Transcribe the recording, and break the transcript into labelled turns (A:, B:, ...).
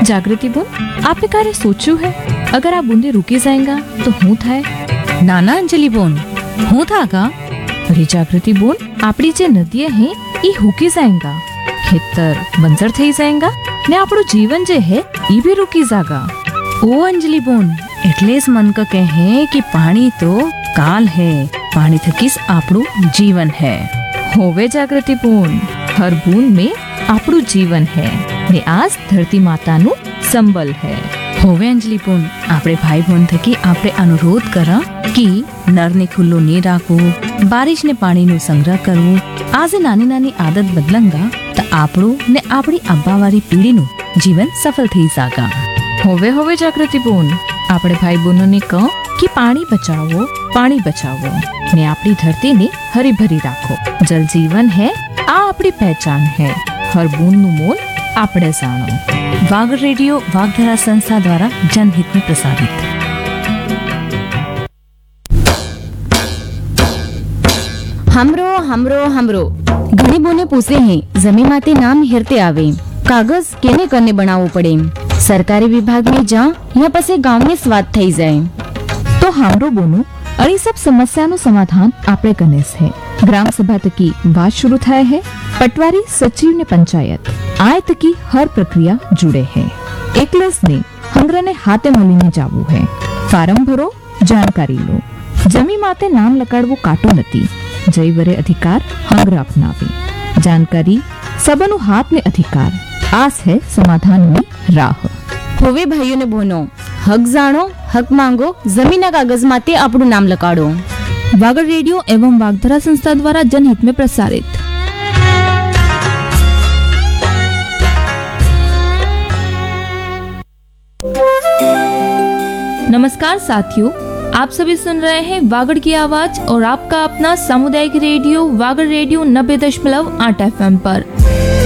A: जागृति बोन, आपने कार्य सोचू है? अगर आ बूंदे रुकी जाएगा तो हूँ थाय?
B: નાના અંજલિ બોન, હું થાગા?
A: अरे जागृति बोन, आपड़ी जे नदियां हैं ये हुकी जाएगा, खेतर बंजर थई जाएगा ने आपड़ो जीवन जे है ये भी रुकी जागा।
B: ओ अंजलि बोन, એટલે જ મન ક કહે कि पानी तो काल है, पानी थकीस આપણું जीवन है।
A: होवे जागृति बोन, हर बूंद में आपड़ू जीवन है ने आज धरती माता नु संबल है।
B: હોવે અંજલિ બોન, આપણે ભાઈ બોન થકી આપણે અનુરોધ કરા કે નરને ખુલ્લો નહીં રાખવું, બારિશને પાણીનો સંગ્રહ કરવું। આજે નાની નાની આદત બદલંગા તો આપણું ને આપણી આબાવાળી પીઢીનું જીવન સફળ થઈ જાગા।
A: होवे होवे जागृति बोन, आपड़े भाई बहनों ने कहो कि पानी बचाओ ने आपड़ी धरती ने हरी भरी राखो। जल जीवन है, आ आपड़ी पहचान है, हर बूंद नु मोल आपड़े जानो।
B: वागड़ रेडियो वागधरा संस्था द्वारा जनहित में प्रसारित।
C: हमरो हमरो हमरो घणी बोने पूछे हैं, जमीन माते नाम हेरते आवे, कागज केने करने बनावो पड़े, सरकारी विभाग में जा या पसे गांव में स्वाद थई जाए।
A: तो हमरो बोनो अड़ी सब समस्या नु समाधान आपड़े कने है। ग्राम सभा तकी बात शुरू थाय है, पटवारी सचिव ने पंचायत आय तकी हर प्रक्रिया जुड़े है। एकलस ने हंगरा ने हाथे मलीने जावू है। फारम भरो, जानकारी लो। जमी माते नाम लकाड़वो काटो नती, जय वरे अधिकार हंगरा अपनावे। जानकारी सबनु हाथ में अधिकार, आस है समाधान में राह।
C: होवे भाइयों ने बोनो, हक जानो, हक मांगो, जमीन कागज माते आपनु नाम लकाड़ो।
A: वागड़ रेडियो एवं वागधरा संस्था द्वारा जनहित में प्रसारित। नमस्कार साथियों, आप सभी सुन रहे हैं वागड़ की आवाज और आपका अपना सामुदायिक रेडियो वागड़ रेडियो 90.8 FM पर।